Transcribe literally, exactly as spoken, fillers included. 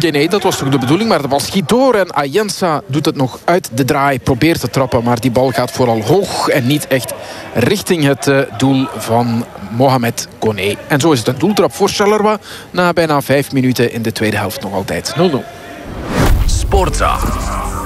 Nee, nee, dat was toch de bedoeling. Maar de bal schiet door en Ayensa doet het nog uit de draai. Probeert te trappen, maar die bal gaat vooral hoog en niet echt richting het uh, doel van Mohamed Koné. En zo is het een doeltrap voor Charleroi na bijna vijf minuten in de tweede helft nog altijd. nul nul. Sportza.